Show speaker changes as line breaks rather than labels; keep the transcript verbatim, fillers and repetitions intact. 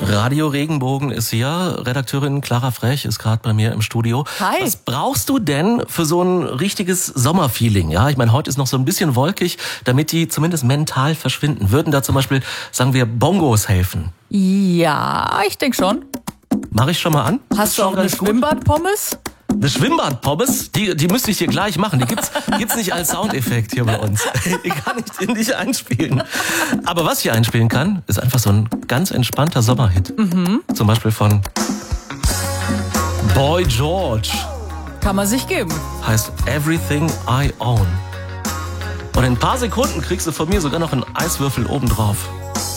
Radio Regenbogen ist hier. Redakteurin Clara Frech ist gerade bei mir im Studio.
Hi.
Was brauchst du denn für so ein richtiges Sommerfeeling? Ja, ich meine, heute ist noch so ein bisschen wolkig, damit die zumindest mental verschwinden. Würden da zum Beispiel, sagen wir, Bongos helfen?
Ja, ich denke schon.
Mach ich schon mal an?
Hast du auch eine Schwimmbadpommes?
Eine Schwimmbadpommes? Die, die müsste ich dir gleich machen. Die gibt's, gibt's nicht als Soundeffekt hier bei uns. Die kann ich dir nicht einspielen. Aber was ich einspielen kann, ist einfach so ein ganz entspannter Sommerhit.
Mhm.
Zum Beispiel von Boy George.
Kann man sich geben.
Heißt Everything I Own. Und in ein paar Sekunden kriegst du von mir sogar noch einen Eiswürfel obendrauf.